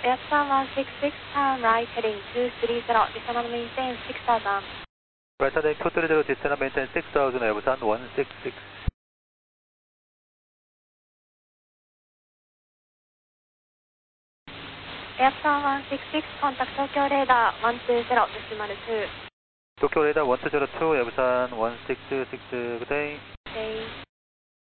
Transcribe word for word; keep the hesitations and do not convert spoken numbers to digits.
Airplan one six six, turn right heading two three zero, descend and maintain six thousand. Right heading two three zero, descend and maintain six thousand, Airplan one six six. Airplan one six six, contact Tokyo radar one two zero, decimal two. Tokyo radar one two zero two, Airplan one six six, good day. Okay.